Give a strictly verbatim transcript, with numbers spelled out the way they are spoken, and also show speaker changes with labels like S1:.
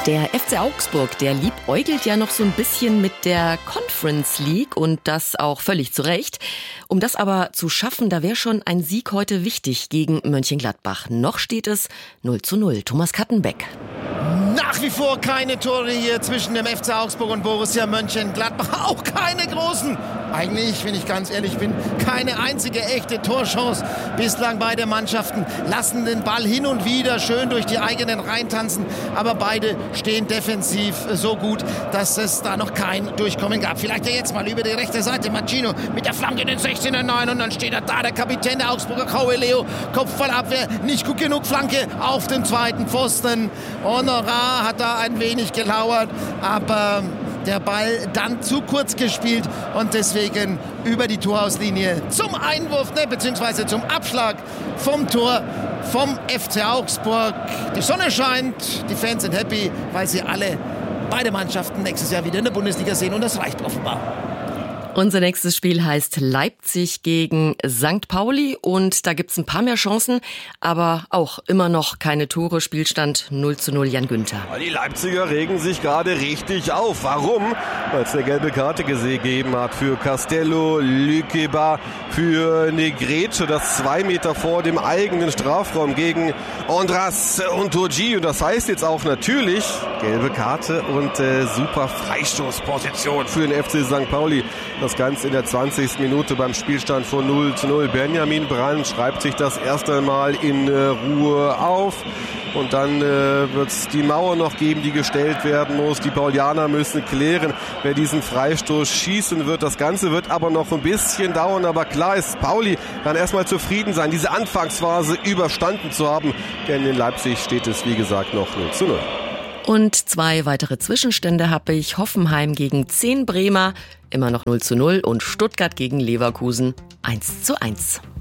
S1: Der F C Augsburg, der liebäugelt ja noch so ein bisschen mit der Conference League und das auch völlig zu Recht. Um das aber zu schaffen, da wäre schon ein Sieg heute wichtig gegen Mönchengladbach. Noch steht es null zu null. Thomas Kattenbeck.
S2: Nach wie vor keine Tore hier zwischen dem F C Augsburg und Borussia Mönchengladbach. Auch keine großen. Eigentlich, wenn ich ganz ehrlich bin, keine einzige echte Torchance. Bislang beide Mannschaften lassen den Ball hin und wieder schön durch die eigenen Reihen tanzen. Aber beide stehen defensiv so gut, dass es da noch kein Durchkommen gab. Vielleicht ja jetzt mal über die rechte Seite. Machino mit der Flanke in den sechzehner neun. Und dann steht er da, der Kapitän der Augsburger, Leo. Kopfballabwehr, nicht gut genug. Flanke auf dem zweiten Pfosten. Honorar hat da ein wenig gelauert, aber der Ball dann zu kurz gespielt und deswegen über die Torauslinie zum Einwurf, ne, beziehungsweise zum Abschlag vom Tor vom F C Augsburg. Die Sonne scheint, die Fans sind happy, weil sie alle, beide Mannschaften nächstes Jahr wieder in der Bundesliga sehen und das reicht offenbar.
S1: Unser nächstes Spiel heißt Leipzig gegen Sankt Pauli und da gibt's ein paar mehr Chancen, aber auch immer noch keine Tore. Spielstand null zu null, Jan Günther.
S3: Die Leipziger regen sich gerade richtig auf. Warum? Weil es eine gelbe Karte gegeben hat für Castello, Lükeba, für Negredo, das zwei Meter vor dem eigenen Strafraum gegen Ondras und Turgi. Und das heißt jetzt auch natürlich gelbe Karte und äh, super Freistoßposition für den F C Sankt Pauli. Das Ganze in der zwanzigsten Minute beim Spielstand von null zu null. Benjamin Brandt schreibt sich das erste Mal in äh, Ruhe auf. Und dann äh, wird es die Mauer noch geben, die gestellt werden muss. Die Paulianer müssen klären, wer diesen Freistoß schießen wird. Das Ganze wird aber noch ein bisschen dauern. Aber klar ist, Pauli kann erstmal zufrieden sein, diese Anfangsphase überstanden zu haben. Denn in Leipzig steht es, wie gesagt, noch null zu null.
S1: Und zwei weitere Zwischenstände habe ich. Hoffenheim gegen zehn Bremer, immer noch null zu null. Und Stuttgart gegen Leverkusen eins zu eins.